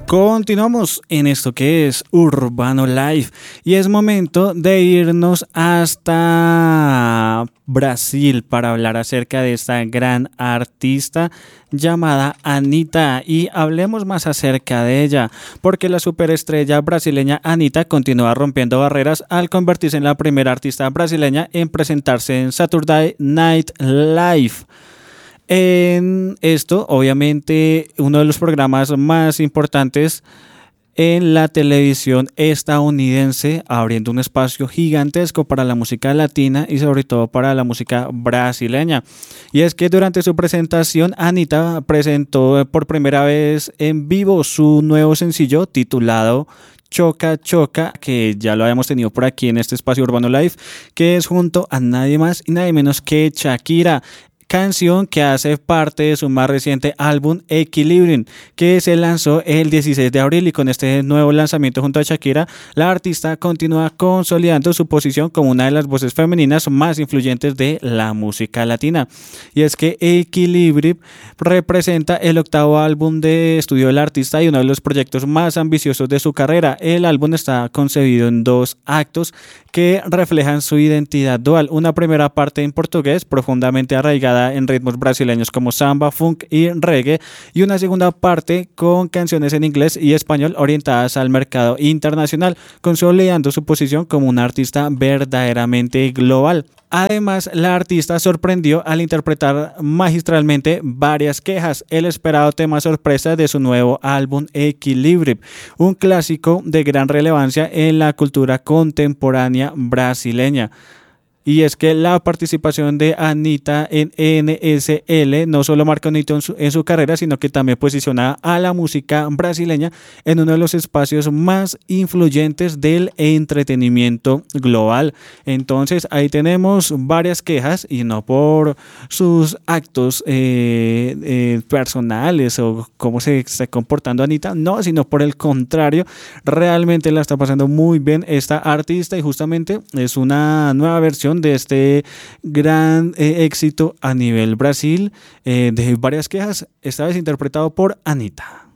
Continuamos en esto que es Urbano Live y es momento de irnos hasta Brasil para hablar acerca de esta gran artista llamada Anitta y hablemos más acerca de ella porque la superestrella brasileña Anitta continúa rompiendo barreras al convertirse en la primera artista brasileña en presentarse en Saturday Night Live. En esto, obviamente, uno de los programas más importantes en la televisión estadounidense, abriendo un espacio gigantesco para la música latina y sobre todo para la música brasileña. Y es que durante su presentación, Anitta presentó por primera vez en vivo su nuevo sencillo titulado Choca Choca, que ya lo habíamos tenido por aquí en este espacio Urbano Live, que es junto a nadie más y nadie menos que Shakira, canción que hace parte de su más reciente álbum Equilibrium, que se lanzó el 16 de abril y con este nuevo lanzamiento junto a Shakira, la artista continúa consolidando su posición como una de las voces femeninas más influyentes de la música latina. Y es que Equilibrium representa el octavo álbum de estudio del artista y uno de los proyectos más ambiciosos de su carrera. El álbum está concebido en dos actos que reflejan su identidad dual. Una primera parte en portugués, profundamente arraigada en ritmos brasileños como samba, funk y reggae, y una segunda parte con canciones en inglés y español orientadas al mercado internacional, consolidando su posición como una artista verdaderamente global. Además, la artista sorprendió al interpretar magistralmente Varias Quejas, el esperado tema sorpresa de su nuevo álbum Equilibrium, un clásico de gran relevancia en la cultura contemporánea brasileña. Y es que la participación de Anitta en NSL no solo marca un hito en su carrera, sino que también posiciona a la música brasileña en uno de los espacios más influyentes del entretenimiento global. Entonces ahí tenemos Varias Quejas y no por sus actos personales o cómo se está comportando Anitta, no, sino por el contrario, realmente la está pasando muy bien esta artista y justamente es una nueva versión de este gran éxito a nivel Brasil de Varias Quejas, esta vez interpretado por Anitta.